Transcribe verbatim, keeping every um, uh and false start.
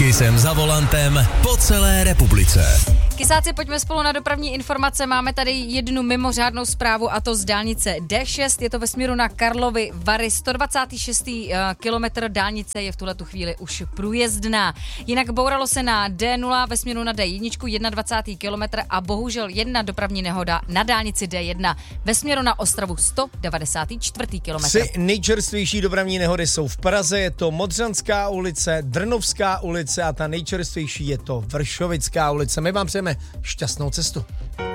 Kysem za volantem po celé republice. Kysáci, pojďme spolu na dopravní informace. Máme tady jednu mimořádnou zprávu, a to z dálnice D šest. Je to ve směru na Karlovy Vary. sto dvacátý šestý kilometr dálnice je v tuhletu chvíli už průjezdná. Jinak bouralo se na D nula ve směru na D jedna, dvacátý první kilometr a bohužel jedna dopravní nehoda na dálnici D jedna ve směru na Ostravu sto devadesátý čtvrtý kilometr. Tři nejčerstvější dopravní nehody jsou v Praze, je to Modřanská ulice, Drnovská ulice a ta nejčerstvější je to Vršovická ulice. My vám přejeme šťastnou cestu.